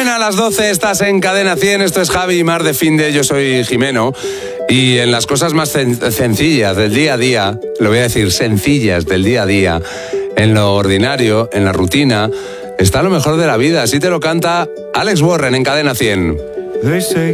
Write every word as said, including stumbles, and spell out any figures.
Suena a las doce, estás en Cadena cien, esto es Javi y Mar de Finde, yo soy Jimeno. Y en las cosas más sen- sencillas del día a día, lo voy a decir, sencillas del día a día, en lo ordinario, en la rutina, está lo mejor de la vida. Así te lo canta Alex Warren en Cadena cien. They say